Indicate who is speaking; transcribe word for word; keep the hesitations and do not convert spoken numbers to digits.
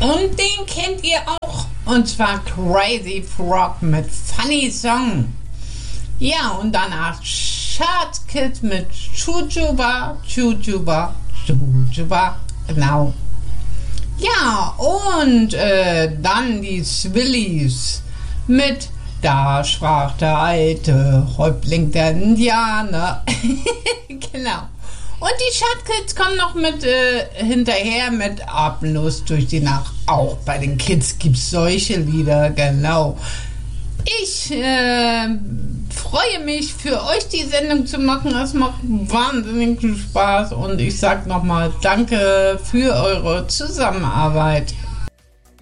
Speaker 1: Und den kennt ihr auch. Und zwar Crazy Frog mit Funny Song. Ja, und danach Schatzkid mit Chuchuba, Chuchuba, Chuchuba. Genau. Ja, und äh, dann die Swillies mit Da sprach der alte Häuptling der Indianer. Genau. Und die Schatzkids kommen noch mit äh, hinterher mit Atemlos durch die Nacht. Auch bei den Kids gibt es solche Lieder, genau. Ich äh, freue mich, für euch die Sendung zu machen. Es macht wahnsinnig viel Spaß und ich sage nochmal Danke für eure Zusammenarbeit.